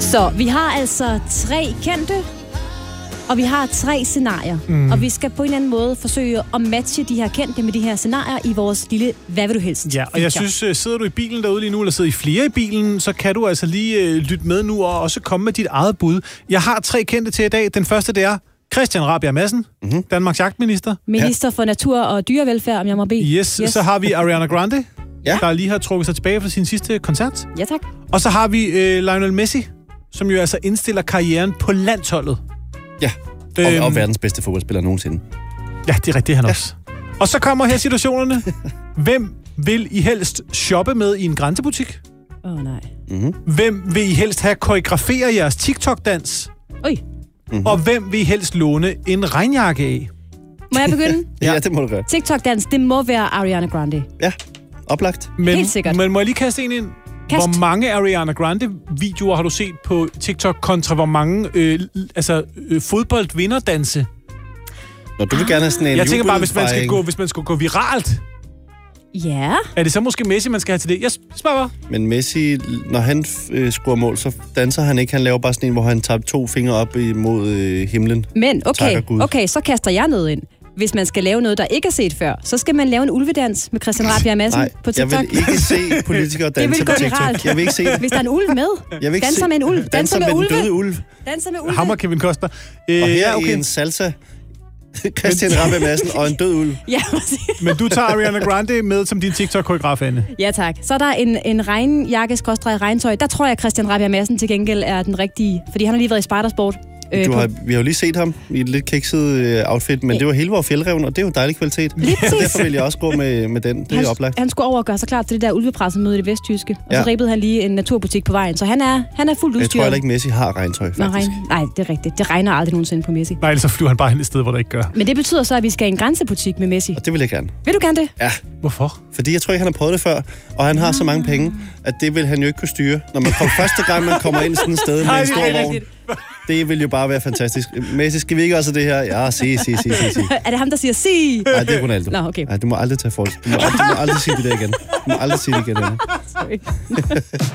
Så vi har altså 3 kendte, og vi har 3 scenarier. Og vi skal på en eller anden måde forsøge at matche de her kendte med de her scenarier i vores lille Hvad vil du helst? Ja, og jeg synes, sidder du i bilen derude lige nu, eller sidder I flere i bilen, så kan du altså lige lytte med nu og også komme med dit eget bud. Jeg har 3 kendte til i dag. Den første, det er Christian Rabjerg Madsen, Danmarks jagtminister. Minister for natur og dyrevelfærd, om jeg må bede. Yes. Så har vi Ariana Grande, der lige har trukket sig tilbage fra sin sidste koncert. Ja, tak. Og så har vi Lionel Messi, som jo altså indstiller karrieren på landsholdet. Ja, og verdens bedste fodboldspiller nogensinde. Ja, det er rigtigt, han også. Og så kommer her situationerne. Hvem vil I helst shoppe med i en grænsebutik? Nej. Hvem vil I helst have koreografere jeres TikTok-dans? Og hvem vil I helst låne en regnjakke af? Må jeg begynde? Ja, det må du gøre. TikTok-dans, det må være Ariana Grande. Ja, oplagt. Helt sikkert. Men må jeg lige kaste en ind? Hvor mange Ariana Grande-videoer har du set på TikTok kontra hvor mange fodboldvinderdanse? Nå, du vil gerne have sådan en Jeg tænker bare, hvis man skal gå viralt, ja. er det så måske Messi, man skal have til det? Jeg spørger bare. Men Messi, når han scorer mål, så danser han ikke. Han laver bare sådan en, hvor han tager 2 fingre op imod himlen. Men okay, så kaster jeg noget ind. Hvis man skal lave noget, der ikke er set før, så skal man lave en ulvedans med Christian Rabjerg Madsen på TikTok. Jeg vil ikke se politikere danse på TikTok. Jeg vil ikke se det. Hvis der er en ulv med. Danser med en ulv. Danser med den døde ulv. Danser med ulve. Hammer Kevin Costner. Og her i en salsa. Christian Rabjerg Madsen og en død ulv. Ja, præcis. Men du tager Ariana Grande med som din TikTok-koreograf, Anne. Ja, tak. Så er der en regnjakke-regntøj. Der tror jeg, Christian Rabjerg Madsen til gengæld er den rigtige, fordi han har lige været i Spartasport. Vi har jo lige set ham i et lidt kikset outfit, men det var hele vores fjeldreven, og det er jo en dejlig kvalitet. Derfor vil jeg også gå med den. Det er oplagt. Han skulle over og gøre sig klar til det der ulvepressemøde i det vesttyske, og så ribbede han lige en naturbutik på vejen, så han er fuldt udstyret. Jeg tror heller ikke, Messi har regntøj, faktisk. Nej, det er rigtigt. Det regner aldrig nogensinde på Messi. Nej, ellers så flyver han bare hen et sted, hvor der ikke gør. Men det betyder så, at vi skal i en grænsebutik med Messi. Og det vil jeg gerne. Vil du gerne det? Ja. Hvorfor? Fordi jeg tror ikke, han har prøvet det før, og han har så mange penge, at det vil han jo ikke kunne styre. Når man kommer første gang, man kommer ind sådan et sted med en stor vogn. Det vil jo bare være fantastisk. Messi, skal vi ikke også det her? Ja, sig. Er det ham, der siger sig? Nej, det er Ronaldo. Nå, okay. Nej, du må aldrig tage folk. Du må aldrig sige det der igen. Du må aldrig sige det igen. Sorry.